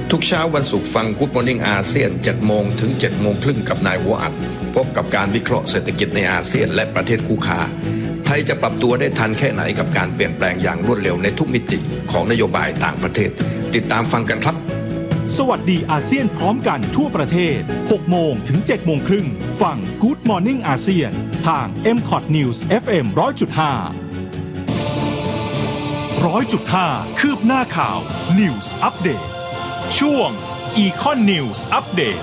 ทุกเช้าวันศุกร์ฟัง Good Morning อาเซียน 7 โมงถึง 7 โมงครึ่งกับนายหัวอัดพบกับการวิเคราะห์เศรษฐกิจในอาเซียนและประเทศคู่ค้าไทยจะปรับตัวได้ทันแค่ไหนกับการเปลี่ยนแปลงอย่างรวดเร็วในทุกมิติของนโยบายต่างประเทศติดตามฟังกันครับสวัสดีอาเซียนพร้อมกันทั่วประเทศ 6 โมงถึง 7 โมงครึ่งฟัง Good Morning อาเซียนทาง MCOT News FM 100.5 100.5 คืบหน้าข่าว News Update ช่วง Econ News Update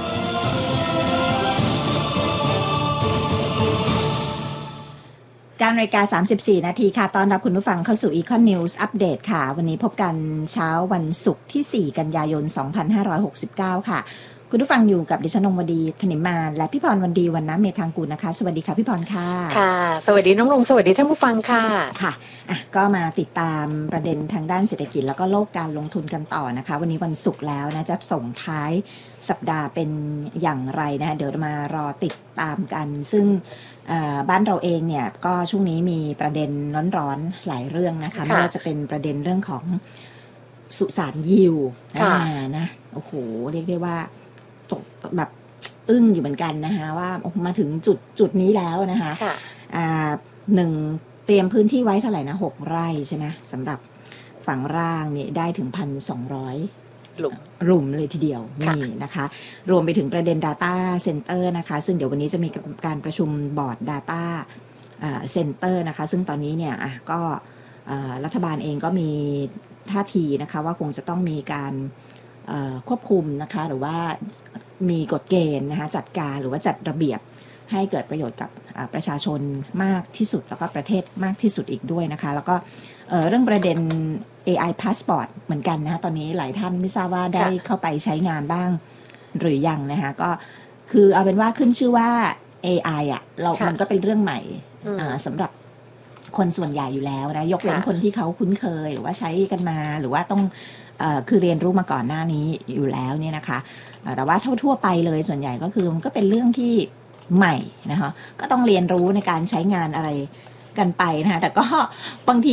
9:34 น.ค่ะต้อนรับคุณผู้ฟังเข้าสู่ Econ News Update ค่ะวันนี้พบกันเช้าวันศุกร์ที่ 4 กันยายน 2569 ค่ะคุณผู้ฟังอยู่กับดิฉันนงวดีธนิมมานและพี่พรวันดีวรรณเมธางกูลนะคะสวัสดีค่ะพี่พรค่ะค่ะสวัสดีน้องนงสวัสดีท่านผู้ฟังค่ะค่ะก็มาติดตามประเด็นทางด้านเศรษฐกิจแล้วก็โลกการลงทุนกันต่อนะคะวันนี้วันศุกร์แล้วนะจะส่งท้ายสัปดาห์เป็นอย่างไรนะเดี๋ยวมารอติดตามกันซึ่งบ้านเราเองเนี่ยก็ช่วงนี้มีประเด็นร้อนๆหลายเรื่องนะคะไม่ว่าจะเป็นประเด็นเรื่องของสุสานยิวนะโอ้โหเรียกได้ว่าตกแบบอึ้งอยู่เหมือนกันนะคะว่ามาถึงจุดนี้แล้วนะคะหนึ่งเตรียมพื้นที่ไว้เท่าไหร่นะ6 ไร่ใช่ไหมสำหรับฝั่งล่างนี่ได้ถึง 1,200 หลุมเลยทีเดียวนี่นะคะรวมไปถึงประเด็น Data Center นะคะซึ่งเดี๋ยววันนี้จะมีการประชุมบอร์ด Data Center นะคะซึ่งตอนนี้เนี่ยก็รัฐบาลเองก็มีท่าทีนะคะว่าคงจะต้องมีการควบคุมนะคะหรือว่ามีกฎเกณฑ์นะคะจัดการหรือว่าจัดระเบียบให้เกิดประโยชน์กับประชาชนมากที่สุดแล้วก็ประเทศมากที่สุดอีกด้วยนะคะแล้วก็เรื่องประเด็น AI Passport เหมือนกันนะคะตอนนี้หลายท่านไม่ทราบว่าได้เข้าไปใช้งานบ้างหรือยังนะคะก็คือเอาเป็นว่าขึ้นชื่อว่า AI มันก็เป็นเรื่องใหม่สำหรับคนส่วนใหญ่อยู่แล้วนะยกเว้นคนที่เขาคุ้นเคยหรือว่าใช้กันมาหรือว่าต้องคือเรียนรู้มาก่อนหน้านี้อยู่แล้วเนี่ยนะคะแต่ว่าทั่วไปเลยส่วนใหญ่ก็คือมันก็เป็นเรื่องที่ใหม่นะคะก็ต้องเรียนรู้ในการใช้งานอะไรกันไปนะคะแต่ก็บางที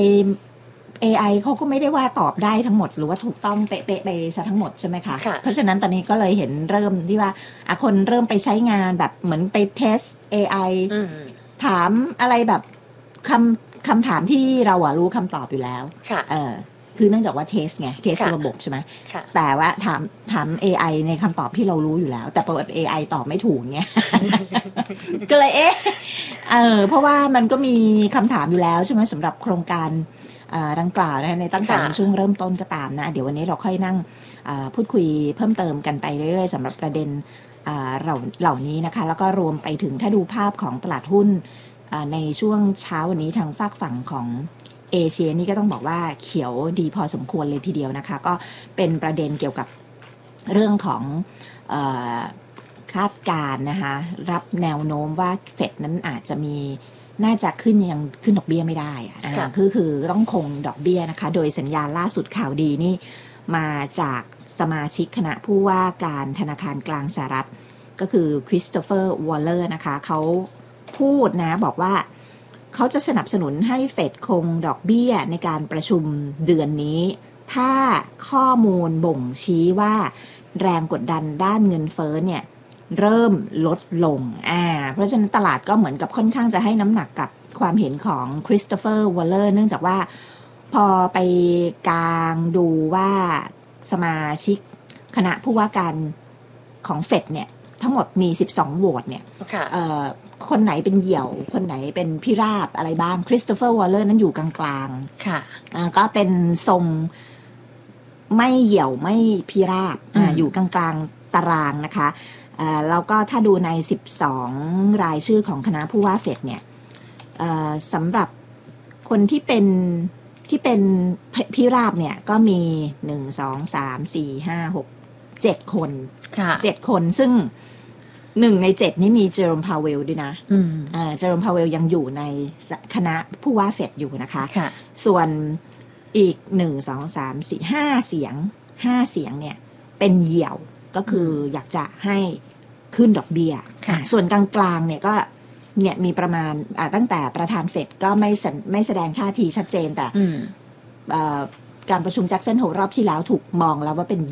AI เขาก็ไม่ได้ว่าตอบได้ทั้งหมดหรือว่าถูกต้องเป๊ะๆไปซะทั้งหมดใช่ไหมคะเพราะฉะนั้นตอนนี้ก็เลยเห็นเริ่มที่ว่าคนเริ่มไปใช้งานแบบเหมือนไปเทส AI ถามอะไรแบบคำถามที่เรารู้คำตอบอยู่แล้วคือเนื่องจากว่าเทสไงเทสระบบใช่ไหมแต่ว่าถาม AI ในคำตอบที่เรารู้อยู่แล้วแต่ปกติ AI ตอบไม่ถูกไง ก็เลยเพราะว่ามันก็มีคำถามอยู่แล้วใช่ไหมสำหรับโครงการดังกล่าวในตั้งแต่ช่วงเริ่มต้นก็ตามนะเดี๋ยววันนี้เราค่อยนั่งพูดคุยเพิ่มเติมกันไปเรื่อยๆสำหรับประเด็นเหล่านี้นะคะแล้วก็รวมไปถึงถ้าดูภาพของตลาดหุ้นในช่วงเช้าวันนี้ทางฝากฝั่งของเอเชียนี่ก็ต้องบอกว่าเขียวดีพอสมควรเลยทีเดียวนะคะก็เป็นประเด็นเกี่ยวกับเรื่องของคาดการณ์นะคะรับแนวโน้มว่าเฟดนั้นอาจจะมีน่าจะยังขึ้นดอกเบี้ยไม่ได้คือต้องคงดอกเบี้ยนะคะโดยสัญญาณล่าสุดข่าวดีนี่มาจากสมาชิกคณะผู้ว่าการธนาคารกลางสหรัฐก็คือคริสโตเฟอร์วอลเลอร์นะคะเขาพูดนะบอกว่าเขาจะสนับสนุนให้เฟดคงดอกเบี้ยในการประชุมเดือนนี้ถ้าข้อมูลบ่งชี้ว่าแรงกดดันด้านเงินเฟ้อเนี่ยเริ่มลดลงเพราะฉะนั้นตลาดก็เหมือนกับค่อนข้างจะให้น้ำหนักกับความเห็นของคริสโตเฟอร์วอลเลอร์เนื่องจากว่าพอไปกางดูว่าสมาชิกคณะผู้ว่าการของเฟดเนี่ยทั้งหมดมี12โหวตเนี่ยคนไหนเป็นเหยี่ยวคนไหนเป็นพิราบอะไรบ้างคริสโตเฟอร์วอลเลอร์นั้นอยู่กลางๆค่ะก็เป็นทรงไม่เหยี่ยวไม่พิราบอยู่กลางๆตารางนะคะแล้วก็ถ้าดูใน12รายชื่อของคณะผู้ว่าเฟดเนี่ยสำหรับคนที่เป็นพิราบเนี่ยก็มี1 2 3 4 5 6 7 คน7 คนซึ่ง1 ใน 7นี่มีเจอร์มพาวเวลด้วยนะเจอร์มพาวเวลยังอยู่ในคณะผู้ว่าเฟดอยู่นะคะส่วนอีก1 2 3 4 5 เสียงเนี่ยเป็นเหยี่ยวก็คืออยากจะให้ขึ้นดอกเบี้ยส่วนกลางๆเนี่ยก็เนี่ยมีประมาณตั้งแต่ประธานเฟดก็ไม่แสดงท่าทีชัดเจนแต่การประชุมแจ็คสันโฮลรอบที่แล้วถูกมองแล้วว่าเป็น